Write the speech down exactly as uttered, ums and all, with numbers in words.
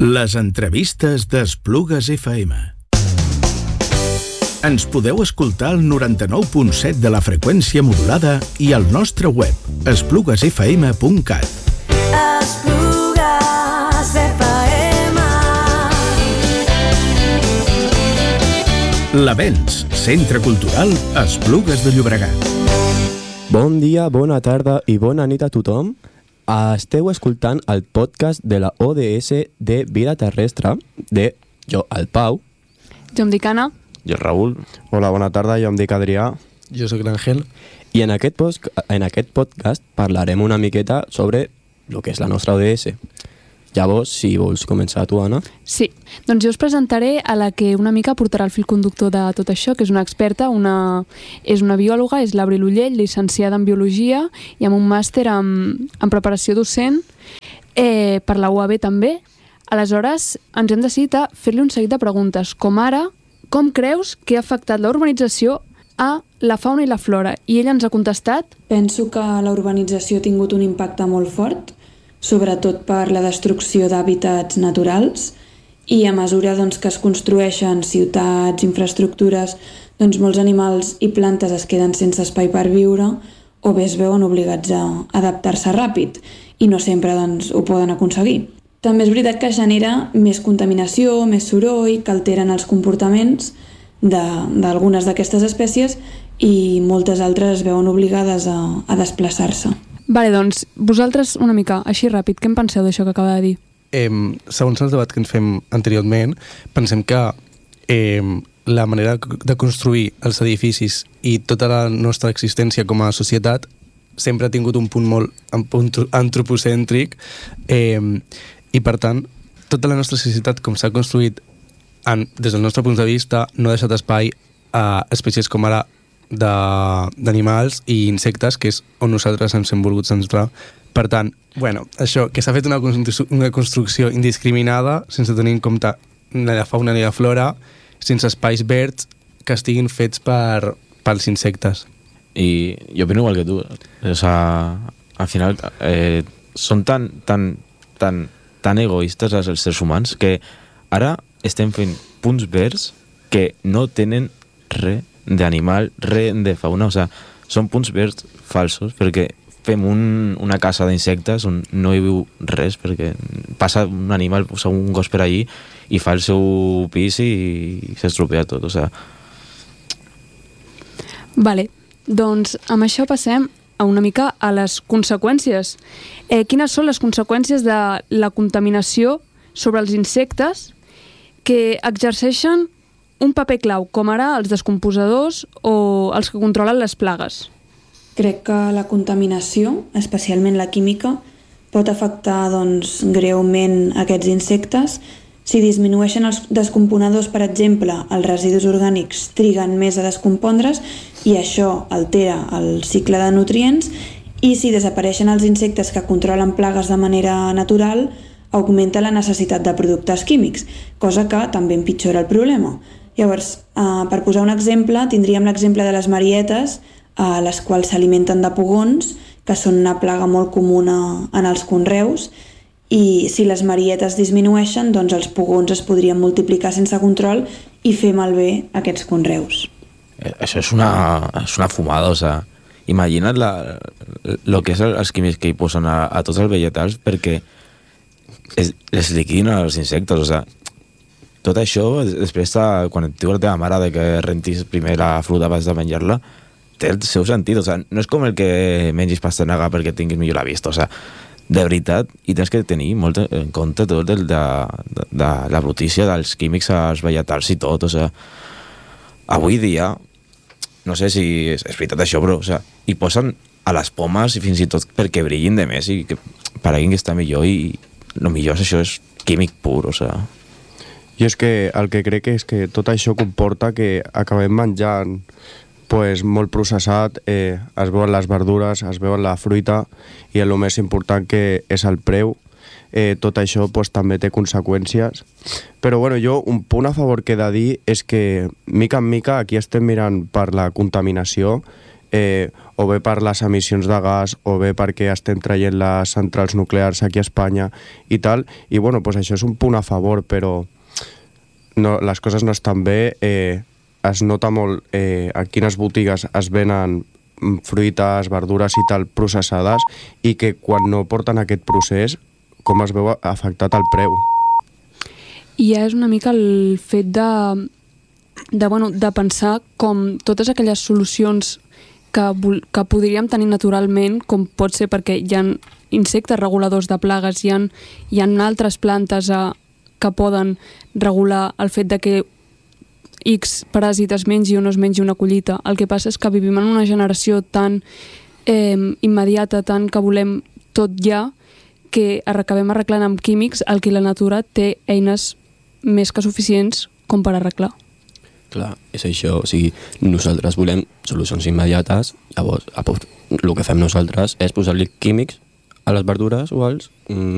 Les entrevistes d'Esplugues F M. Ens podeu escoltar al noranta-nou punt set de la freqüència modulada i al nostre web, esplugues f m punt cat. Esplugues F M. L'Avens, Centre Cultural Esplugues de Llobregat. Bon dia, bona tarda i bona nit a tothom. Esteu escoltant el podcast de la O D S de Vida Terrestre, de jo, el Pau. Jo em dic Anna. Jo, Raül. Hola, bona tarda, jo em dic Adrià. Jo soc l'Àngel. I en aquest, post, en aquest podcast parlarem una miqueta sobre el que és la nostra O D S. Llavors, si vols començar tu, Anna. Sí, doncs jo us presentaré a la que una mica portarà el fil conductor de tot això, que és una experta, una, és una biòloga, és l'Abril Ullell, llicenciada en Biologia i amb un màster en, en preparació docent eh, per la U A B també. Aleshores, ens hem decidit a fer-li un seguit de preguntes, com ara, com creus que ha afectat la urbanització a la fauna i la flora? I ella ens ha contestat: penso que la urbanització ha tingut un impacte molt fort, sobretot per la destrucció d'hàbitats naturals, i a mesura doncs, que es construeixen ciutats, infraestructures, doncs molts animals i plantes es queden sense espai per viure o bé es veuen obligats a adaptar-se ràpid i no sempre doncs, ho poden aconseguir. També és veritat que genera més contaminació, més soroll, que alteren els comportaments d'algunes d'aquestes espècies i moltes altres es veuen obligades a, a desplaçar-se. Vale, doncs, vosaltres una mica, així ràpid, què en penseu d'això que acaba de dir? Eh, segons el debat que ens fem anteriorment, pensem que eh, la manera de construir els edificis i tota la nostra existència com a societat sempre ha tingut un punt molt antropocèntric eh, i, per tant, tota la nostra societat, com s'ha construït en, des del nostre punt de vista, no ha deixat espai a espècies com ara d'animals i insectes, que és on nosaltres ens hem volgut centrar. Per tant, bueno, això, que s'ha fet una, constru una construcció indiscriminada, sense tenir en compte ni la fauna ni la flora, sense espais verds que estiguin fets per, pels insectes. I jo opino igual que tu. O sea, al final eh, són tan, tan, tan, tan egoistes els éssers humans que ara estem fent punts verds que no tenen res d'animal, res de fauna, o sigui, són punts verds falsos, perquè fem un, una casa d'insectes on no hi viu res, perquè passa un animal, o sigui, un gos per allí i fa el seu pis i, i s'estropea tot, o sigui. Vale, doncs amb això passem a una mica a les conseqüències. Eh, quines són les conseqüències de la contaminació sobre els insectes que exerceixen un paper clau, com ara els descomposadors o els que controlen les plagues? Crec que la contaminació, especialment la química, pot afectar doncs, greument aquests insectes. Si disminueixen els descomponedors, per exemple, els residus orgànics triguen més a descompondre's i això altera el cicle de nutrients, i si desapareixen els insectes que controlen plagues de manera natural, augmenta la necessitat de productes químics, cosa que també empitjora el problema. Llavors, eh, per posar un exemple, tindríem l'exemple de les marietes, eh, les quals s'alimenten de pugons, que són una plaga molt comuna en els conreus, i si les marietes disminueixen, doncs els pugons es podrien multiplicar sense control i fer malbé aquests conreus. Això és una, és una fumada, o sigui, imagina't la, el que és els químics que hi posen a, a tots els vegetals perquè es, es liquidin els insectes, o sigui, tot això, després, de, quan et diu la teva mare de que rentis primer la fruta abans de menjar-la, té el seu sentit. O sigui, no és com el que mengis pastanaga perquè tinguis millor la vista. O sigui, de veritat, i tens que tenir molt en compte tot el de, de, de la brutícia dels químics als vegetals i tot. O sigui, avui dia, no sé si és, és veritat això, però o sigui, hi posen a les pomes i fins i tot perquè brillin de més i que pareguin que està millor, i el millor és això, és químic pur, o sigui. Jo és que el que crec és que tot això comporta que acabem menjant pues, molt processat, eh, es veuen les verdures, es veuen la fruita, i el més important que és el preu. Eh, tot això pues, també té conseqüències. Però bueno, jo un punt a favor que he de dir és que mica en mica aquí estem mirant per la contaminació, eh, o bé per les emissions de gas, o bé perquè estem traient les centrals nuclears aquí a Espanya i tal, i bueno, pues això és un punt a favor, però no, les coses no estan bé. Eh, es nota molt eh, a quines botigues es venen fruites, verdures i tal processades, i que quan no porten aquest procés, com es veu afectat el preu. I ja és una mica el fet de, de, bueno, de pensar com totes aquelles solucions que, que podríem tenir naturalment, com pot ser perquè hi ha insectes reguladors de plagues, hi ha, hi ha altres plantes a, que poden regular el fet de que X paràsit es mengi o no es mengi una collita. El que passa és que vivim en una generació tan eh, immediata, tan que volem tot ja, que acabem arreglant amb químics el que la natura té eines més que suficients com per arreglar. Clar, és això, o sigui, nosaltres volem solucions immediates, llavors el que fem nosaltres és posar-li químics a les verdures o als,